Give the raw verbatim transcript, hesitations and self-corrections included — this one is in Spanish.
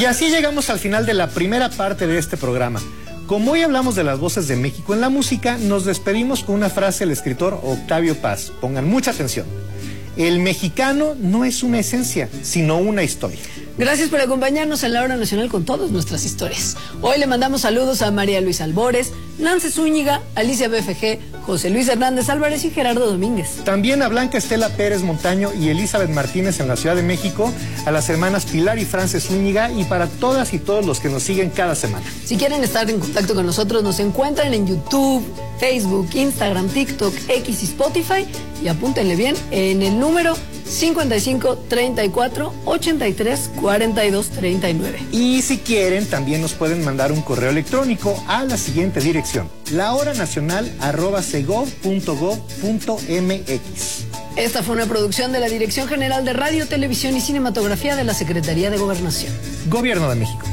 Y así llegamos al final de la primera parte de este programa. Como hoy hablamos de las voces de México en la música, nos despedimos con una frase del escritor Octavio Paz. Pongan mucha atención. El mexicano no es una esencia, sino una historia. Gracias por acompañarnos en la Hora Nacional con todas nuestras historias. Hoy le mandamos saludos a María Luisa Albores, Nancy Zúñiga, Alicia B F G, José Luis Hernández Álvarez y Gerardo Domínguez. También a Blanca Estela Pérez Montaño y Elizabeth Martínez en la Ciudad de México, a las hermanas Pilar y Frances Zúñiga y para todas y todos los que nos siguen cada semana. Si quieren estar en contacto con nosotros, nos encuentran en YouTube, Facebook, Instagram, TikTok, X y Spotify. Y apúntenle bien en el número cincuenta y cinco, treinta y cuatro, ochenta y tres, cuarenta y dos, treinta y nueve. Y si quieren, también nos pueden mandar un correo electrónico a la siguiente dirección: lahoranacional arroba segov punto gov punto mx. Esta fue una producción de la Dirección General de Radio, Televisión y Cinematografía de la Secretaría de Gobernación. Gobierno de México.